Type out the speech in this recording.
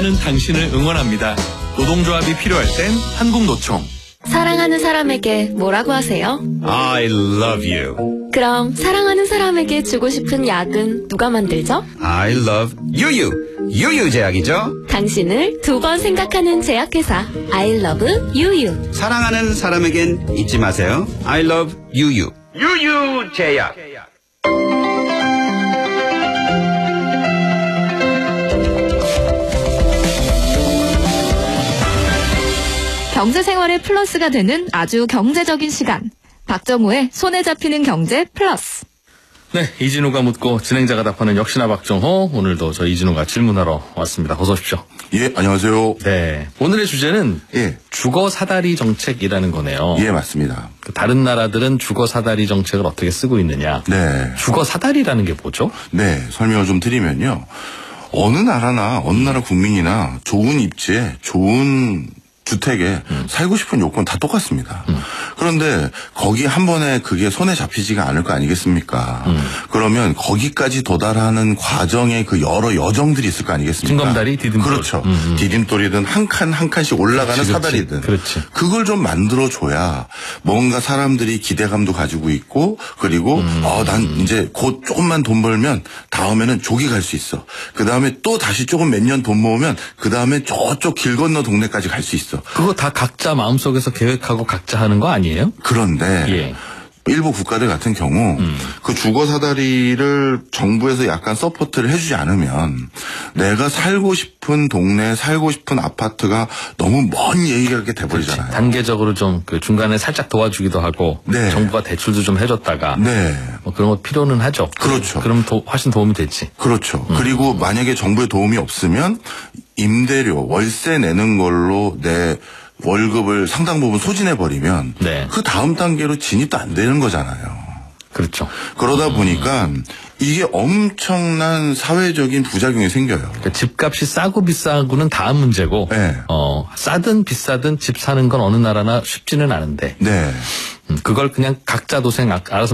사랑하는 당신을 응원합니다. 노동조합이 필요할 땐 한국노총. 사랑하는 사람에게 뭐라고 하세요? I love you. 그럼 사랑하는 사람에게 주고 싶은 약은 누가 만들죠? I love 유유. 유유 제약이죠. 당신을 두 번 생각하는 제약회사 I love 유유. 사랑하는 사람에겐 잊지 마세요. I love 유유. 유유 제약. 경제생활의 플러스가 되는 아주 경제적인 시간. 박정호의 손에 잡히는 경제 플러스. 네, 이진우가 묻고 진행자가 답하는 역시나 박정호. 오늘도 저 이진우가 질문하러 왔습니다. 어서 오십시오. 예, 안녕하세요. 네, 오늘의 주제는 예. 주거 사다리 정책이라는 거네요. 예, 맞습니다. 다른 나라들은 주거 사다리 정책을 어떻게 쓰고 있느냐. 네. 주거 사다리라는 게 뭐죠? 네, 설명을 좀 드리면요. 어느 나라나 국민이나 좋은 입지에 좋은 주택에 살고 싶은 요건 다 똑같습니다. 그런데 거기 한 번에 그게 손에 잡히지가 않을 거 아니겠습니까? 그러면 거기까지 도달하는 과정에 그 여러 여정들이 있을 거 아니겠습니까? 징검다리, 디딤돌. 그렇죠. 디딤돌이든 한 칸씩 올라가는 그렇지, 사다리든. 그렇지. 그걸 좀 만들어줘야 뭔가 사람들이 기대감도 가지고 있고 그리고 난 이제 곧 조금만 돈 벌면 다음에는 저기 갈 수 있어. 그 다음에 또 다시 조금 몇 년 돈 모으면 그 다음에 저쪽 길 건너 동네까지 갈 수 있어. 그거 다 각자 마음속에서 계획하고 각자 하는 거 아니에요? 그런데 예. 일부 국가들 같은 경우 그 주거 사다리를 정부에서 약간 서포트를 해주지 않으면 내가 살고 싶은 동네 살고 싶은 아파트가 너무 먼 얘기가 이렇게 돼버리잖아요. 단계적으로 좀 그 중간에 살짝 도와주기도 하고 네. 정부가 대출도 좀 해줬다가 네. 뭐 그런 거 필요는 하죠. 그렇죠. 그럼 훨씬 도움이 되지. 그렇죠. 그리고 만약에 정부의 도움이 없으면 임대료 월세 내는 걸로 내 월급을 상당 부분 소진해버리면 네. 그 다음 단계로 진입도 안 되는 거잖아요. 그렇죠. 그러다 보니까 이게 엄청난 사회적인 부작용이 생겨요. 그러니까 집값이 싸고 비싸고는 다음 문제고 네. 싸든 비싸든 집 사는 건 어느 나라나 쉽지는 않은데 네. 그걸 그냥 각자 도생 알아서